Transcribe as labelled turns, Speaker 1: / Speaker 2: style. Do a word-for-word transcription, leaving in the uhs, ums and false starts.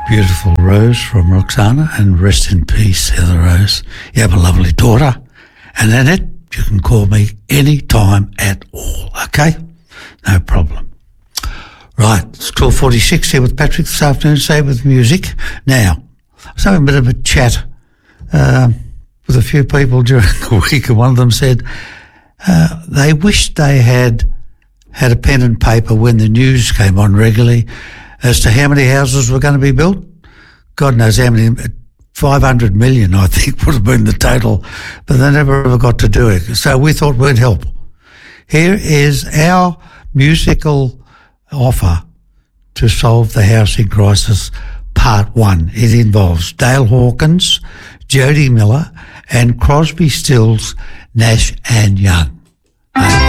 Speaker 1: Beautiful Rose from Roxana, and rest in peace, Heather Rose. You have a lovely daughter. And Annette, you can call me any time at all, okay? No problem. Right, it's twelve forty-six here with Patrick this afternoon, say with music. Now, I was having a bit of a chat uh, with a few people during the week, and one of them said uh, they wished they had had a pen and paper when the news came on regularly as to how many houses were going to be built. God knows how many, five hundred million I think would have been the total, but they never ever got to do it. So we thought we'd help. Here is our musical offer to solve the housing crisis, part one. It involves Dale Hawkins, Jody Miller and Crosby, Stills, Nash and Young.